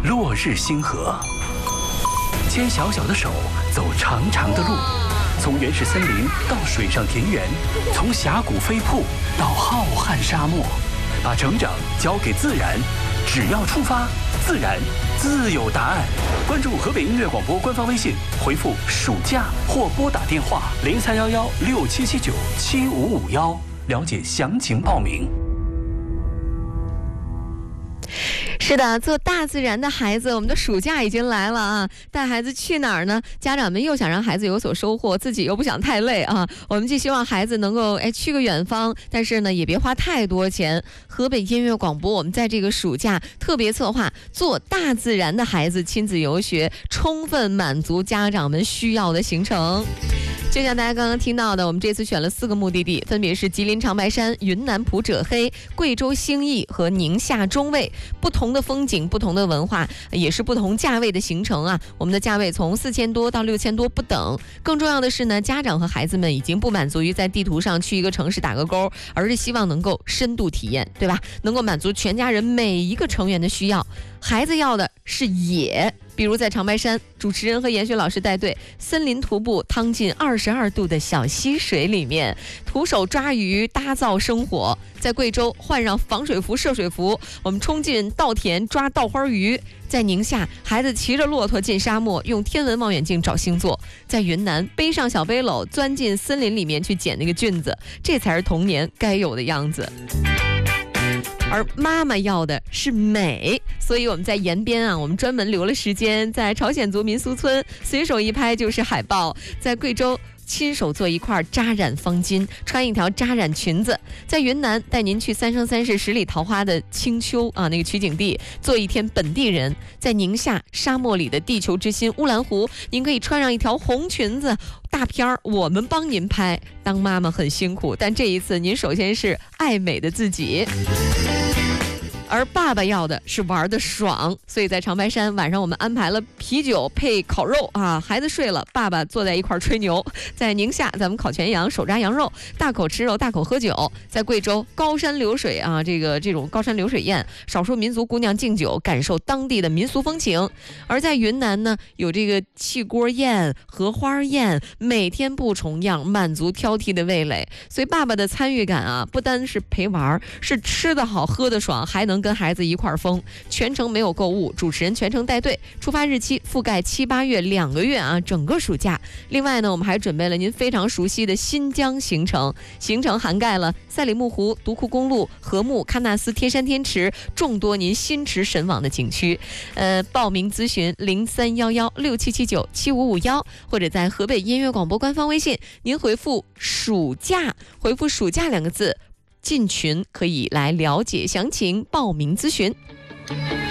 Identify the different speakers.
Speaker 1: 落日星河。牵小小的手，走长长的路，从原始森林到水上田园，从峡谷飞瀑到浩瀚沙漠，把成长交给自然，只要出发，自然自有答案。关注河北音乐广播官方微信，回复“暑假”或拨打电话031167797551，了解详情报名。
Speaker 2: 是的，做大自然的孩子，我们的暑假已经来了啊！带孩子去哪儿呢？家长们又想让孩子有所收获，自己又不想太累啊。我们既希望孩子能够去个远方，但是呢也别花太多钱。河北音乐广播，我们在这个暑假特别策划做大自然的孩子亲子游学，充分满足家长们需要的行程。就像大家刚刚听到的，我们这次选了4个目的地，分别是吉林长白山、云南普者黑、贵州兴义和宁夏中卫。不同的风景，不同的文化，也是不同价位的行程啊。我们的价位从4000多到6000多不等。更重要的是呢，家长和孩子们已经不满足于在地图上去一个城市打个勾，而是希望能够深度体验，对吧？能够满足全家人每一个成员的需要。孩子要的是野，比如在长白山，主持人和严雪老师带队森林徒步，趟进22度的小溪水里面，徒手抓鱼，搭造生火。在贵州，换上防水服、涉水服，我们冲进稻田抓稻花鱼。在宁夏，孩子骑着骆驼进沙漠，用天文望远镜找星座。在云南，背上小背篓，钻进森林里面去捡那个菌子，这才是童年该有的样子。而妈妈要的是美，所以我们在延边啊，我们专门留了时间，在朝鲜族民俗村随手一拍就是海报。在贵州，亲手做一块扎染方巾，穿一条扎染裙子。在云南，带您去三生三世十里桃花的青丘啊，那个取景地，做一天本地人。在宁夏沙漠里的地球之心乌兰湖，您可以穿上一条红裙子，大片儿我们帮您拍。当妈妈很辛苦，但这一次您首先是爱美的自己。而爸爸要的是玩的爽，所以在长白山晚上我们安排了啤酒配烤肉啊，孩子睡了，爸爸坐在一块吹牛。在宁夏咱们烤全羊，手抓羊肉，大口吃肉，大口喝酒。在贵州高山流水啊，这种高山流水宴，少数民族姑娘敬酒，感受当地的民俗风情。而在云南呢，有这个气锅宴、荷花宴，每天不重样，满足挑剔的味蕾。所以爸爸的参与感啊，不单是陪玩，是吃得好喝得爽，还能跟孩子一块疯。全程没有购物，主持人全程带队，出发日期覆盖7、8月2个月啊，整个暑假。另外呢，我们还准备了您非常熟悉的新疆行程，行程涵盖了赛里木湖、独库公路、禾木、喀纳斯、天山天池众多您心驰神往的景区。报名咨询031167797551，或者在河北音乐广播官方微信，您回复暑假，回复暑假2个字，进群可以来了解详情，报名咨询。